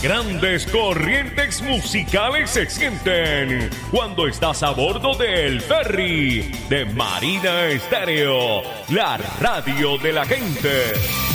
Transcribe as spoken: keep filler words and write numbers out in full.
grandes corrientes musicales se sienten cuando estás a bordo del ferry de Marina Estéreo, la radio de la gente.